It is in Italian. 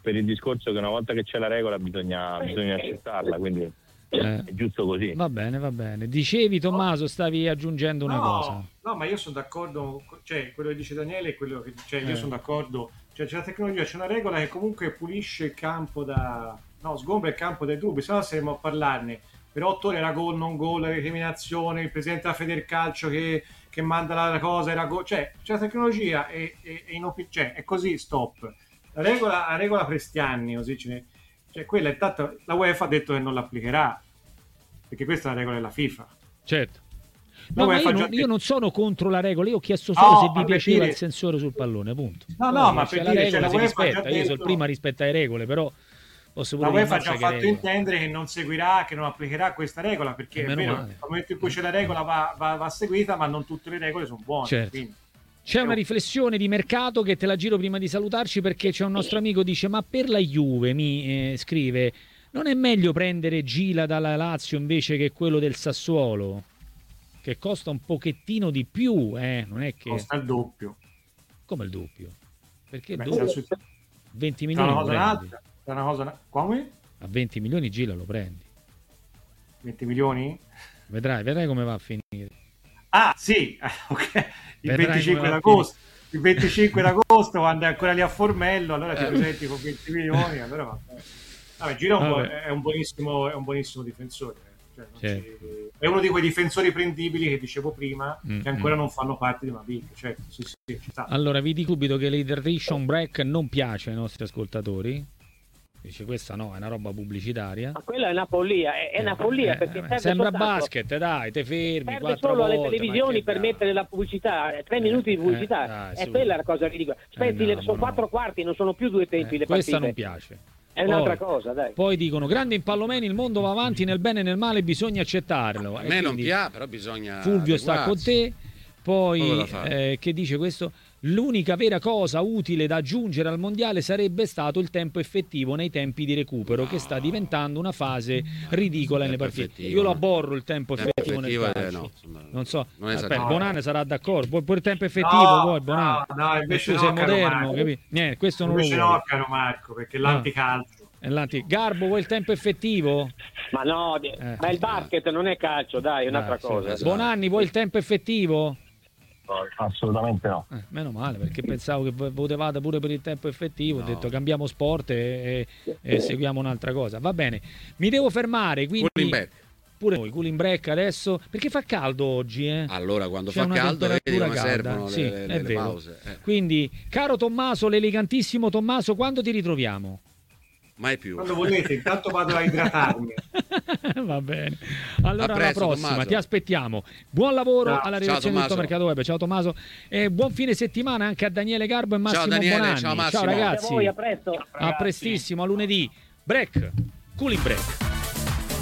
per il discorso che una volta che c'è la regola bisogna accettarla, quindi è giusto così. Va bene. Dicevi, Tommaso, stavi aggiungendo una cosa. No, ma io sono d'accordo, cioè quello che dice Daniele è quello che io sono d'accordo, cioè c'è la tecnologia, c'è una regola che comunque pulisce il campo sgombra il campo dai dubbi, se no saremo a parlarne per 8 ore, era gol, non gol, la recriminazione, il presidente della Federcalcio che manda la cosa, era gol, cioè la tecnologia è così, stop. La regola per sti anni, così cioè quella è tanto, la UEFA ha detto che non l'applicherà, perché questa è la regola della FIFA. Certo. No, ma io non sono contro la regola, io ho chiesto solo se vi piaceva il sensore sul pallone, punto. Ma per la regola si rispetta, io sono il primo a rispettare le regole, però posso pure la UEFA ha già fatto intendere che non seguirà, che non applicherà questa regola, perché è vero, nel momento in cui c'è la regola va seguita, ma non tutte le regole sono buone. Certo. Quindi. C'è una riflessione di mercato che te la giro prima di salutarci, perché c'è un nostro amico che dice: ma per la Juve, mi scrive, non è meglio prendere Gila dalla Lazio invece che quello del Sassuolo, che costa un pochettino di più, non è che costa il doppio. Come il doppio? Perché 20 milioni come? A 20 milioni Gila lo prendi. 20 milioni? Vedrai come va a finire. Ah sì, ok. Il 25 d'agosto quando è ancora lì a Formello, allora ti presenti con 20 milioni, allora va bene. Gira è un buonissimo difensore, è uno di quei difensori prendibili che dicevo prima, che ancora non fanno parte di una big, sì, ci sta. Allora vi dico subito che l'hydration break non piace ai nostri ascoltatori. Dice questa no, è una roba pubblicitaria. Ma quella è una follia, perché sembra basket, dai, te fermi. Serve solo alle televisioni per mettere la pubblicità, 3 minuti di pubblicità, è quella la cosa ridicola. Sono 4 quarti, non sono più 2 tempi le partite. Questa non piace. È un'altra cosa, dai. Poi dicono: grande Impallomeni, il mondo va avanti nel bene e nel male, bisogna accettarlo. A me non piace, però bisogna. Fulvio sta con te. Poi che dice questo? L'unica vera cosa utile da aggiungere al mondiale sarebbe stato il tempo effettivo nei tempi di recupero, che sta diventando una fase ridicola nelle partite. Io lo aborro il tempo effettivo nel calcio. Non so, Bonanne sarà d'accordo. Vuoi pure il tempo effettivo? Vuoi Bonanne? No, invece tu sei moderno, capito? Questo non invece lo vuoi. No, caro Marco, perché l'anticalcio. Garbo, vuoi il tempo effettivo? Ma no, ma il basket non è calcio, dai, è un'altra cosa. Bonanni, vuoi il tempo effettivo? Assolutamente no. Meno male, perché pensavo che votevate pure per il tempo effettivo. Ho detto cambiamo sport e seguiamo un'altra cosa. Va bene, mi devo fermare, quindi pure noi cooling break adesso, perché fa caldo oggi, Allora quando c'è fa caldo vedi come calda. servono sì, le pause. Quindi, caro Tommaso, l'elegantissimo Tommaso, quando ti ritroviamo? Mai più. Quando volete, intanto vado a idratarmi. Va bene. Allora presto, alla prossima, Tommaso. ti aspettiamo. Buon lavoro alla redazione del tuo mercato web. Ciao Tommaso. E buon fine settimana anche a Daniele Garbo e Massimo Bonanni. Ciao Massimo. Ciao ragazzi. A voi, a presto. A prestissimo, a lunedì. Break. Cooling break.